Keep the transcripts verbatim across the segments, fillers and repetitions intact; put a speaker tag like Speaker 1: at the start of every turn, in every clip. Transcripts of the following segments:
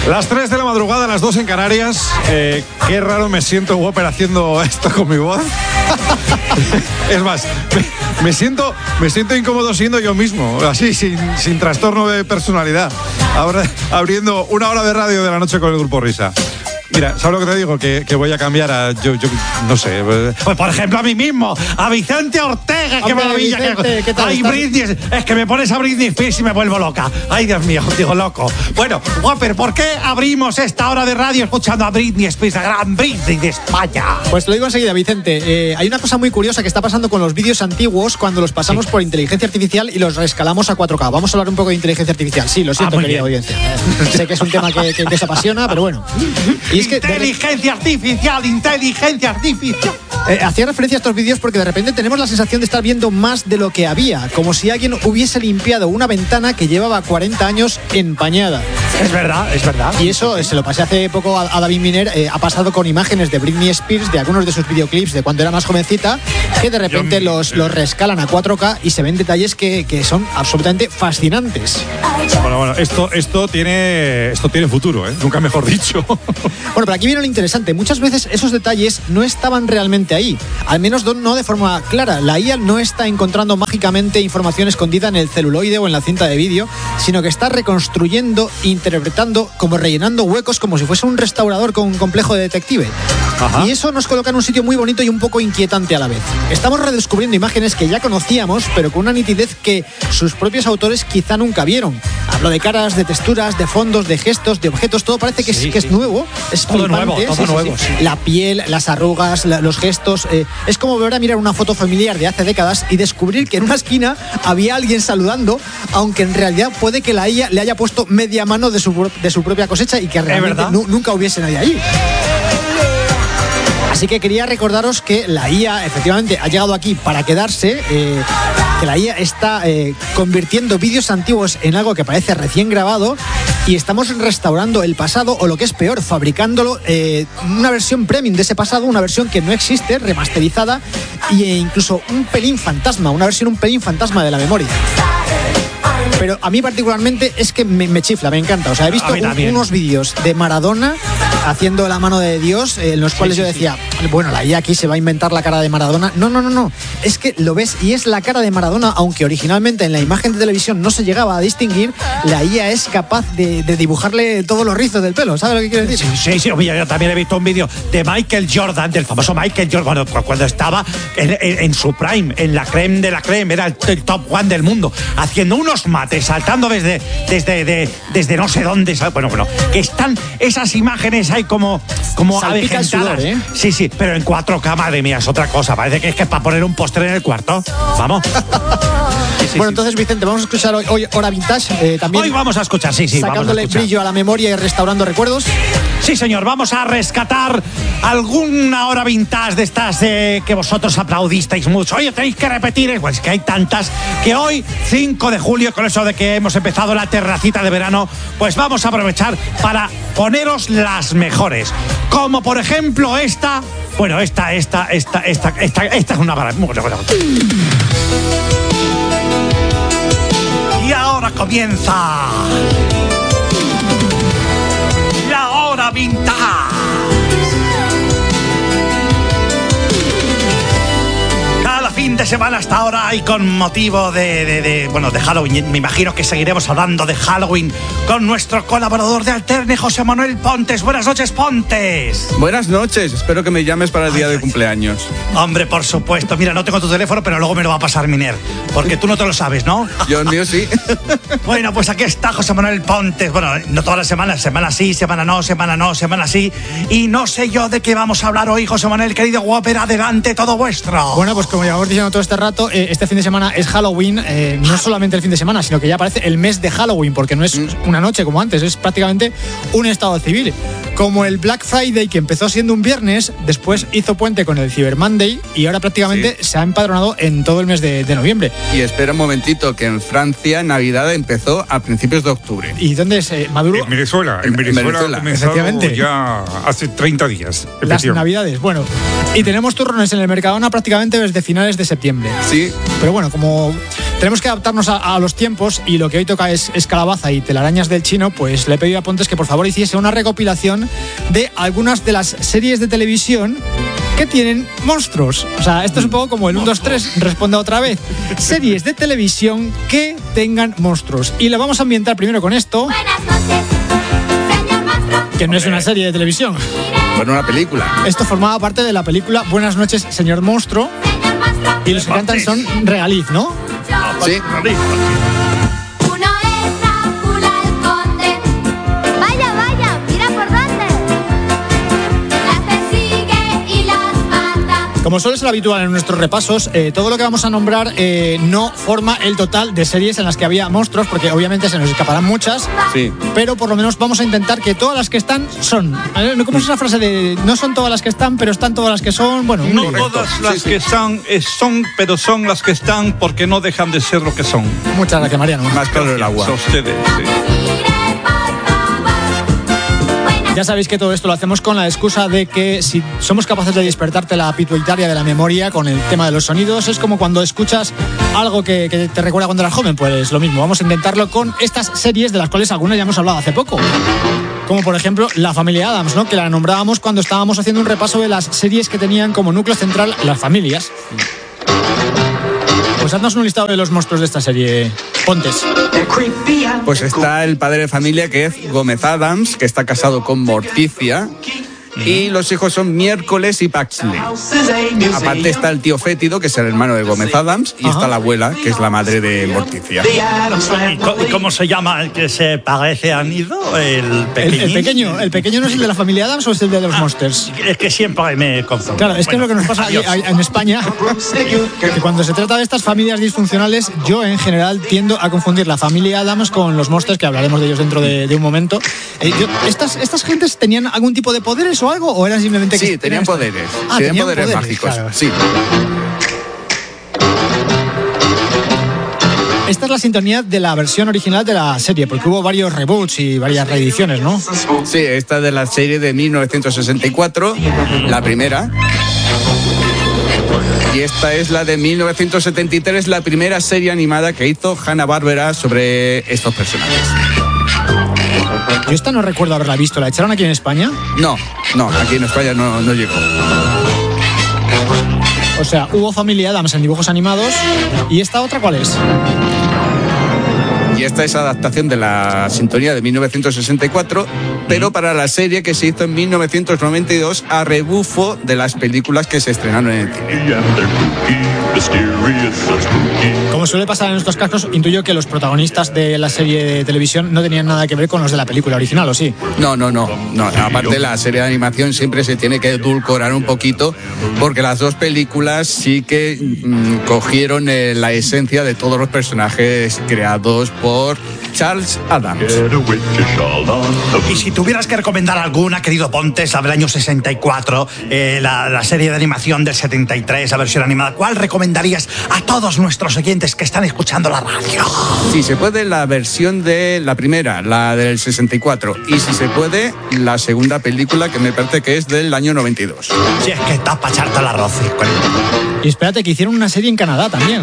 Speaker 1: Las tres de la madrugada, las dos en Canarias. Eh, qué raro me siento, Whopper, haciendo esto con mi voz. Es más, me, me siento me siento incómodo siendo yo mismo, así, sin, sin trastorno de personalidad. Ahora abriendo una hora de radio de la noche con el Grupo Risa. Mira, ¿sabes lo que te digo? Que, que voy a cambiar a... Yo, yo no sé. Pues por ejemplo a mí mismo, a Vicente Ortega. ¡Qué maravilla!
Speaker 2: Vicente, ¿qué tal?
Speaker 1: Ay, Britney, es que me pones a Britney Spears y me vuelvo loca. Ay, Dios mío, digo loco. Bueno, Whopper, ¿por qué abrimos esta hora de radio escuchando a Britney Spears, la gran Britney de España?
Speaker 2: Pues lo digo enseguida, Vicente. Eh, hay una cosa muy curiosa que está pasando con los vídeos antiguos cuando los pasamos sí. por inteligencia artificial y los rescalamos a cuatro K. Vamos a hablar un poco de inteligencia artificial. Sí, lo siento, ah, querida audiencia. Eh, sé que es un tema que, que, que os apasiona, pero bueno.
Speaker 1: Y es que inteligencia artificial, inteligencia artificial.
Speaker 2: Eh, hacía referencia a estos vídeos porque de repente tenemos la sensación de estar viendo más de lo que había, como si alguien hubiese limpiado una ventana que llevaba cuarenta años empañada.
Speaker 1: Es verdad, es verdad.
Speaker 2: Y eso eh, se lo pasé hace poco a, a David Miner, eh, ha pasado con imágenes de Britney Spears, de algunos de sus videoclips de cuando era más jovencita, que de repente Yo, los, eh, los rescalan a cuatro K y se ven detalles que, que son absolutamente fascinantes.
Speaker 1: Bueno, bueno, esto, esto, tiene, esto tiene futuro, ¿eh? Nunca mejor dicho.
Speaker 2: Bueno, pero aquí viene lo interesante. Muchas veces esos detalles no estaban realmente ahí, al menos no de forma clara. La I A no está encontrando mágicamente información escondida en el celuloide o en la cinta de vídeo, sino que está reconstruyendo, interpretando, como rellenando huecos, como si fuese un restaurador con un complejo de detective. Ajá. Y eso nos coloca en un sitio muy bonito y un poco inquietante a la vez. Estamos redescubriendo imágenes que ya conocíamos, pero con una nitidez que sus propios autores quizá nunca vieron. Hablo de caras, de texturas, de fondos, de gestos, de objetos. Todo parece que, sí, es, que sí. es nuevo, es
Speaker 1: todo
Speaker 2: flipante.
Speaker 1: nuevo, todo
Speaker 2: sí,
Speaker 1: nuevo.
Speaker 2: Sí, sí. La piel, las arrugas, la, los gestos. Eh, es como volver a mirar una foto familiar de hace décadas y descubrir que en una esquina había alguien saludando, aunque en realidad puede que la I A le haya puesto media mano de su, de su propia cosecha y que realmente nu, nunca hubiese nadie allí. Así que quería recordaros que la I A efectivamente ha llegado aquí para quedarse, eh, que la I A está eh, convirtiendo vídeos antiguos en algo que parece recién grabado y estamos restaurando el pasado, o lo que es peor, fabricándolo, eh, una versión premium de ese pasado, una versión que no existe, remasterizada e incluso un pelín fantasma, una versión un pelín fantasma de la memoria. Pero a mí particularmente es que me, me chifla, me encanta. O sea, he visto un, unos vídeos de Maradona haciendo la mano de Dios, eh, en los cuales sí, sí, yo decía, sí. bueno, la I A aquí se va a inventar la cara de Maradona. No, no, no, no. Es que lo ves y es la cara de Maradona, aunque originalmente en la imagen de televisión no se llegaba a distinguir. La I A es capaz de, de dibujarle todos los rizos del pelo. ¿Sabes lo que quiero decir?
Speaker 1: Sí, sí, sí. Yo también he visto un vídeo de Michael Jordan, del famoso Michael Jordan, bueno, cuando estaba en, en, en su prime, en la creme de la creme, era el, el top one del mundo, haciendo unos mates, saltando desde, desde, de, desde no sé dónde. Bueno, bueno, que están esas imágenes ahí como, como avejentadas. ¿eh? Sí, sí, pero en cuatro K, madre mía, es otra cosa. Parece que es que es para poner un póster en el cuarto. Vamos. Sí, sí,
Speaker 2: bueno,
Speaker 1: sí.
Speaker 2: Entonces, Vicente, vamos a escuchar hoy, hoy Hora Vintage. Eh, también
Speaker 1: hoy vamos a escuchar, sí, sí.
Speaker 2: Sacándole
Speaker 1: vamos a
Speaker 2: brillo a la memoria y restaurando recuerdos.
Speaker 1: Sí, señor, vamos a rescatar alguna hora vintage de estas eh, que vosotros aplaudisteis mucho. Oye, tenéis que repetir, pues que hay tantas que hoy, cinco de julio, con eso de que hemos empezado la terracita de verano, pues vamos a aprovechar para poneros las mejores. Como por ejemplo esta, bueno, esta, esta, esta, esta, esta, esta es una maravilla. Y ahora comienza la hora vintage. Cada fin de semana hasta ahora y con motivo de, de, de, bueno, de Halloween, me imagino que seguiremos hablando de Halloween con nuestro colaborador de Alterne, José Manuel Pontes. Buenas noches, Pontes.
Speaker 3: Buenas noches, espero que me llames para el día ay, de ay, cumpleaños.
Speaker 1: Hombre, por supuesto. Mira, no tengo tu teléfono, pero luego me lo va a pasar Miner, porque tú no te lo sabes, ¿no?
Speaker 3: Yo el mío sí.
Speaker 1: Bueno, pues aquí está José Manuel Pontes. Bueno, no todas las semanas, semana sí, semana no, semana no, semana sí. Y no sé yo de qué vamos a hablar hoy, José Manuel, querido Whopper, adelante, todo vuestro.
Speaker 2: Bueno, pues como llevamos diciendo todo este rato, eh, este fin de semana es Halloween, eh, no solamente el fin de semana, sino que ya parece el mes de Halloween, porque no es una noche como antes, es prácticamente un estado civil. Como el Black Friday, que empezó siendo un viernes, después hizo puente con el Cyber Monday y ahora prácticamente sí. se ha empadronado en todo el mes de, de noviembre.
Speaker 3: Y espera un momentito, que en Francia Navidad empezó a principios de octubre.
Speaker 2: ¿Y dónde es eh, Maduro?
Speaker 4: En Venezuela, en, en Venezuela, Venezuela. Efectivamente. Ya hace treinta días.
Speaker 2: Las Navidades, bueno. Y tenemos turrones en el Mercadona prácticamente desde finales de septiembre.
Speaker 3: Sí.
Speaker 2: Pero bueno, como tenemos que adaptarnos a, a los tiempos y lo que hoy toca es, es calabaza y telarañas del chino, pues le he pedido a Pontes que por favor hiciese una recopilación de algunas de las series de televisión que tienen monstruos. O sea, esto es un poco como el uno, dos, tres, responda otra vez. Series de televisión que tengan monstruos. Y lo vamos a ambientar primero con esto.
Speaker 5: Buenas noches, señor monstruo.
Speaker 2: Que no es una serie de televisión.
Speaker 3: Bueno, una película.
Speaker 2: Esto formaba parte de la película Buenas noches, señor monstruo.
Speaker 5: Señor monstruo.
Speaker 2: Y los que cantan son Regaliz, ¿no?
Speaker 3: Sí.
Speaker 5: Uno es Drácula el conde. Vaya, vaya, mira por dónde. Las persigue y las mata.
Speaker 2: Como suele ser habitual en nuestros repasos, eh, todo lo que vamos a nombrar eh, no forma el total de series en las que había monstruos, porque obviamente se nos escaparán muchas,
Speaker 3: Sí.
Speaker 2: pero por lo menos vamos a intentar que todas las que están son. ¿Eh? ¿Cómo es esa frase de no son todas las que están, pero están todas las que son? Bueno, un
Speaker 4: No
Speaker 2: lío.
Speaker 4: todas las
Speaker 3: Sí, sí.
Speaker 4: que están eh, son, pero son las que están porque no dejan de ser lo que son.
Speaker 2: Muchas gracias, Mariano.
Speaker 3: Más claro el agua.
Speaker 4: A ustedes, sí.
Speaker 5: Mire, por favor. Buenas
Speaker 2: Ya sabéis que todo esto lo hacemos con la excusa de que si somos capaces de despertarte la pituitaria de la memoria con el tema de los sonidos, es como cuando escuchas algo que, que te recuerda cuando eras joven, pues lo mismo. Vamos a intentarlo con estas series de las cuales algunas ya hemos hablado hace poco. Como por ejemplo La Familia Addams, ¿no? Que la nombrábamos cuando estábamos haciendo un repaso de las series que tenían como núcleo central las familias. Pues haznos un listado de los monstruos de esta serie, Pontes.
Speaker 3: Pues está el padre de familia, que es Gómez Adams, que está casado con Morticia. Y los hijos son Miércoles y Paxley. Aparte está el tío Fétido, que es el hermano de Gómez Adams. Y
Speaker 2: Ajá.
Speaker 3: está la abuela, que es la madre de Morticia.
Speaker 6: ¿Y co- y cómo se llama el que se parece a Nido? El
Speaker 2: El,
Speaker 6: pequeñín.
Speaker 2: el pequeño, ¿el pequeño no es el de La Familia Addams o es el de los Monsters?
Speaker 6: Es que siempre me confundo.
Speaker 2: Claro, es que es lo que nos pasa aquí,
Speaker 6: adiós.
Speaker 2: en España, que cuando se trata de estas familias disfuncionales, yo en general tiendo a confundir la familia Addams con los monsters, que hablaremos de ellos dentro de, de un momento. Eh, yo- ¿estas, ¿Estas gentes tenían algún tipo de poderes o algo? ¿O eran simplemente que
Speaker 3: Sí, tenían
Speaker 2: esto?
Speaker 3: poderes.
Speaker 2: Ah,
Speaker 3: tenían
Speaker 2: tenían
Speaker 3: poderes,
Speaker 2: poderes,
Speaker 3: mágicos.
Speaker 2: claro.
Speaker 3: Sí.
Speaker 2: Esta es la sintonía de la versión original de la serie, porque hubo varios reboots y varias reediciones, ¿no?
Speaker 3: Sí, esta es de la serie de mil novecientos sesenta y cuatro, la primera. Y esta es la de mil novecientos setenta y tres, la primera serie animada que hizo Hanna-Barbera sobre estos personajes.
Speaker 2: Yo esta no recuerdo haberla visto. ¿La echaron aquí en España?
Speaker 3: No, no, aquí en España no, no llegó.
Speaker 2: O sea, hubo Familia Addams en dibujos animados. ¿Y esta otra cuál es?
Speaker 3: Y esta es adaptación de la sintonía de mil novecientos sesenta y cuatro, pero para la serie que se hizo en mil novecientos noventa y dos a rebufo de las películas que se estrenaron en el cine.
Speaker 2: Como suele pasar en estos casos, intuyo que los protagonistas de la serie de televisión no tenían nada que ver con los de la película original, ¿o sí?
Speaker 3: No, no, no, no. Aparte, la serie de animación siempre se tiene que edulcorar un poquito, porque las dos películas sí que mm, cogieron eh, la esencia de todos los personajes creados por Charles Adams.
Speaker 6: Y si tuvieras que recomendar alguna, querido Pontes, la del año sesenta y cuatro, eh, la, la serie de animación del setenta y tres, la versión animada, ¿cuál recomendarías a todos nuestros oyentes que están escuchando la radio?
Speaker 3: Si se puede, la versión de la primera, la del sesenta y cuatro. Y si se puede, la segunda película, que me parece que es del año noventa y dos.
Speaker 6: Si es que estás para echarte el arroz.
Speaker 2: Y espérate, que hicieron una serie en Canadá también.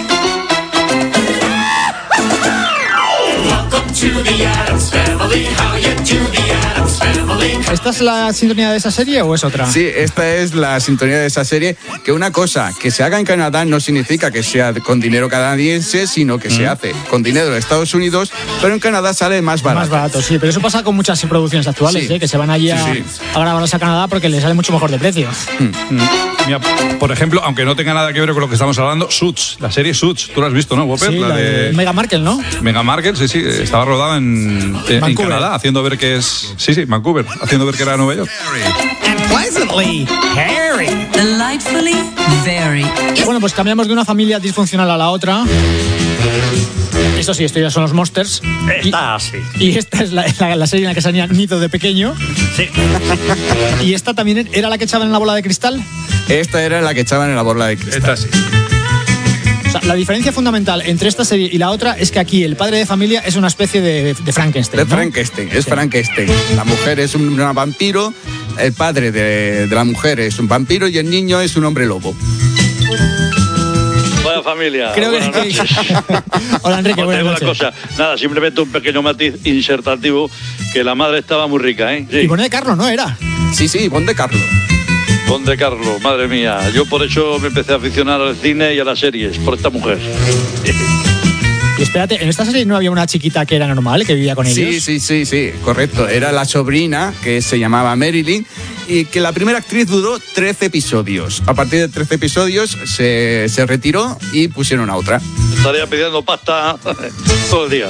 Speaker 2: ¿Esta es la sintonía de esa serie o es otra?
Speaker 3: Sí, esta es la sintonía de esa serie, que una cosa que se haga en Canadá no significa que sea con dinero canadiense, sino que se hace con dinero de Estados Unidos, pero en Canadá sale más barato.
Speaker 2: Más barato, sí, pero eso pasa con muchas producciones actuales,
Speaker 3: Sí.
Speaker 2: ¿eh? Que se van allí a,
Speaker 3: Sí, sí.
Speaker 2: a grabarlas a Canadá porque les sale mucho mejor de precio.
Speaker 1: Mira, por ejemplo, aunque no tenga nada que ver con lo que estamos hablando, Suits, la serie Suits, tú la has visto, ¿no, Whopper?
Speaker 2: Sí, la de Meghan Markle, ¿no?
Speaker 1: Meghan Markle, sí, sí, estaba rodada en, en, en
Speaker 2: Vancouver.
Speaker 1: Canadá, haciendo ver que es... Sí, sí, Vancouver, haciendo ver que era Nueva York.
Speaker 6: Pleasantly Harry.
Speaker 7: Delightfully very.
Speaker 2: Bueno, pues cambiamos de una familia disfuncional a la otra. Eso sí, esto ya son los Monsters.
Speaker 6: Está así.
Speaker 2: Y esta es la, la- la serie en la que salía Nido de pequeño.
Speaker 6: Sí.
Speaker 2: Y esta también era la que echaban en la bola de cristal.
Speaker 3: Esta era la que echaban en la bola de cristal.
Speaker 1: Esta sí.
Speaker 2: O sea, la diferencia fundamental entre esta serie y la otra es que aquí el padre de familia es una especie de, de Frankenstein.
Speaker 3: De
Speaker 2: ¿no?
Speaker 3: Frankenstein, es
Speaker 2: Sí.
Speaker 3: Frankenstein. La mujer es un una vampiro, el padre de, de la mujer es un vampiro y el niño es un hombre lobo.
Speaker 6: Pues
Speaker 8: Buena familia.
Speaker 2: Creo
Speaker 8: buenas
Speaker 2: que...
Speaker 8: noches.
Speaker 2: Hola, Enrique,
Speaker 8: Os
Speaker 2: buenas
Speaker 8: digo una
Speaker 2: noches.
Speaker 8: cosa, nada, simplemente un pequeño matiz insertativo, que la madre estaba muy rica, ¿eh? Sí.
Speaker 2: Y Ivonne de Carlo, ¿no era?
Speaker 3: Sí, sí, Ivonne de Carlo.
Speaker 8: Ivonne de Carlo, madre mía. Yo por eso me empecé a aficionar al cine y a las series, por esta mujer.
Speaker 2: Y espérate, ¿en esta serie no había una chiquita que era normal, que vivía con ellos?
Speaker 3: Sí, sí, sí, sí, correcto. Era la sobrina, que se llamaba Marilyn, y que la primera actriz duró trece episodios. A partir de trece episodios se, se retiró y pusieron a otra.
Speaker 8: Estaría pidiendo pasta todo el día.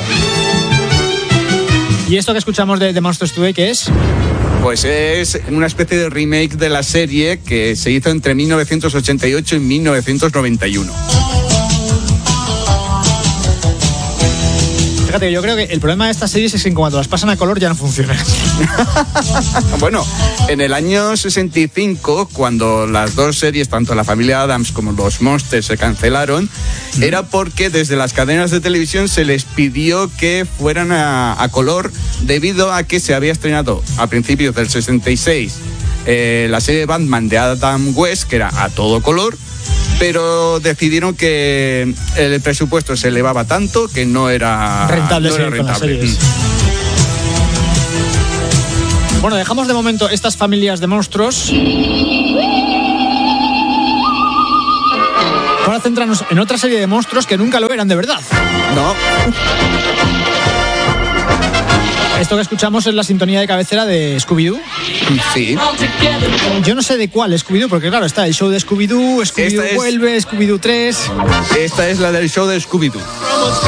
Speaker 2: ¿Y esto que escuchamos de, de Monsters Today qué es?
Speaker 3: Pues es una especie de remake de la serie que se hizo entre mil novecientos ochenta y ocho y mil novecientos noventa y uno.
Speaker 2: Fíjate, yo creo que el problema de estas series es que cuando las pasan a color ya no funcionan.
Speaker 3: Bueno, en el año sesenta y cinco, cuando las dos series, tanto La Familia Addams como Los Monsters, se cancelaron, mm. era porque desde las cadenas de televisión se les pidió que fueran a, a color, debido a que se había estrenado a principios del sesenta y seis eh, la serie de Batman de Adam West, que era a todo color, pero decidieron que el presupuesto se elevaba tanto que no era
Speaker 2: rentable,
Speaker 3: no era
Speaker 2: seguir con las
Speaker 3: rentable.
Speaker 2: series. Mm. Bueno, dejamos de momento estas familias de monstruos para centrarnos en otra serie de monstruos que nunca lo eran de verdad.
Speaker 3: No.
Speaker 2: Esto que escuchamos es la sintonía de cabecera de Scooby-Doo.
Speaker 3: Sí.
Speaker 2: Yo no sé de cuál Scooby-Doo, porque claro, está el show de Scooby-Doo, Scooby-Doo
Speaker 3: Esta es-
Speaker 2: vuelve, Scooby-Doo tres.
Speaker 3: Esta es la del show de Scooby-Doo.